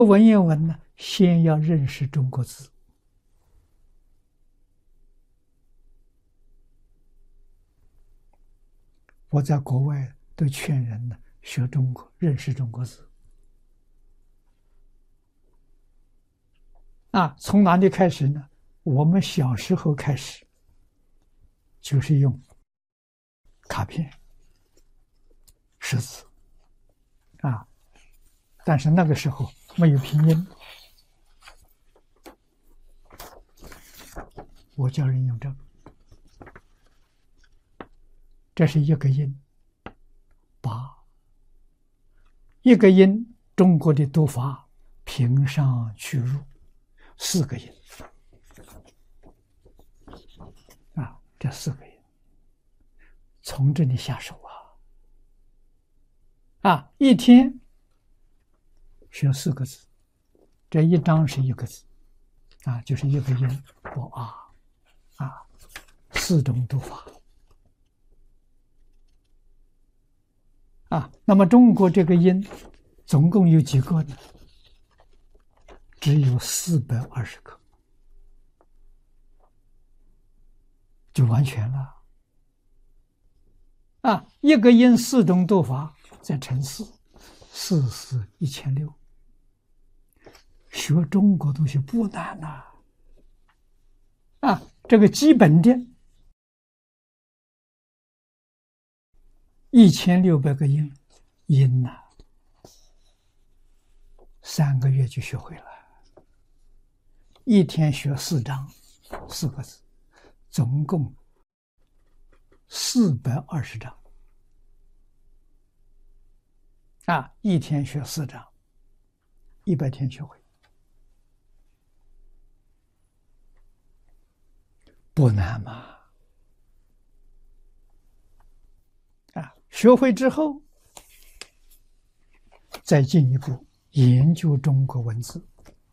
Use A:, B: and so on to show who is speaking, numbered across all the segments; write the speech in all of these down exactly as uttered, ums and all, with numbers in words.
A: 文言文呢，先要认识中国字。我在国外都劝人呢学中国，认识中国字。啊，从哪里开始呢？我们小时候开始，就是用卡片识字啊，但是那个时候没有拼音，我教人用这个，这是一个音，八，一个音，中国的读法平上去入，四个音啊，这四个音，从这里下手啊，啊，一天学四个字，这一章是一个字，啊，就是一个音，我啊，啊，四种读法。啊，那么中国这个音总共有几个呢？只有四百二十个，就完全了。啊，一个音四种读法，再乘四，四四一千六。学中国东西不难呐。啊，这个基本的一千六百个音音呐、啊，三个月就学会了。一天学四章，四个字，总共四百二十章。啊，一天学四章，一百天学会，不难嘛？啊，学会之后，再进一步研究中国文字。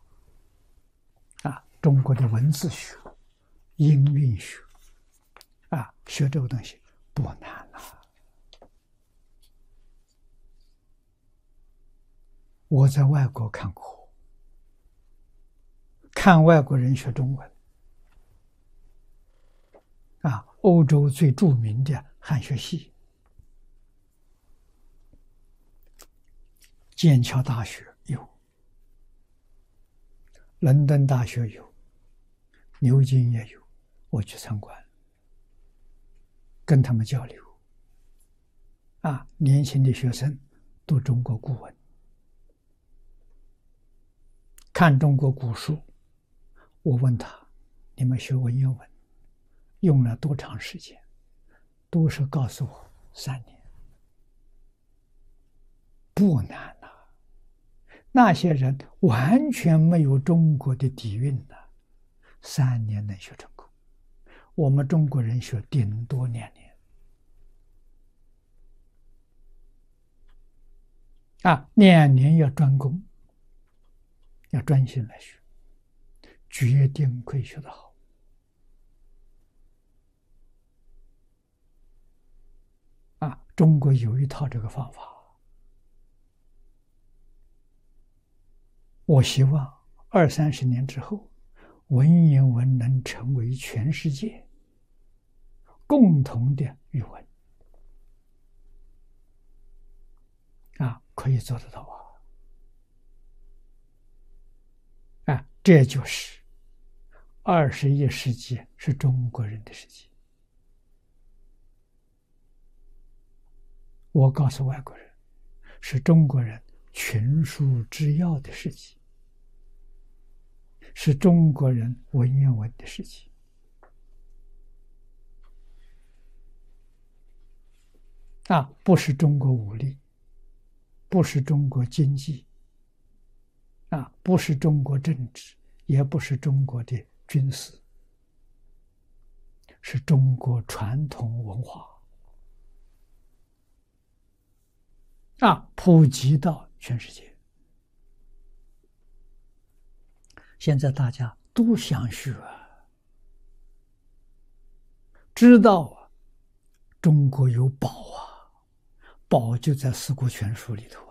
A: 啊，中国的文字学、音韵学，啊，学这个东西不难了。我在外国看过，看外国人学中文，啊，欧洲最著名的汉学系，剑桥大学有，伦敦大学有，牛津也有，我去参观，跟他们交流。啊，年轻的学生读中国古文，看中国古书。我问他，你们学文言文用了多长时间？都是告诉我三年，不难啊。那些人完全没有中国的底蕴的，三年能学成功。我们中国人学顶多两年。啊，两年要专攻，要专心来学，决定可以学得好。啊，中国有一套这个方法。我希望二三十年之后，文言文能成为全世界共同的语文。啊，可以做得到啊！啊，这就是二十一世纪是中国人的世纪。我告诉外国人，是中国人群书之要的世纪，是中国人文言文的世纪。啊，不是中国武力，不是中国经济，啊，不是中国政治，也不是中国的军事，是中国传统文化。啊，普及到全世界。现在大家都想学，知道啊，中国有宝啊，宝就在《四库全书》里头。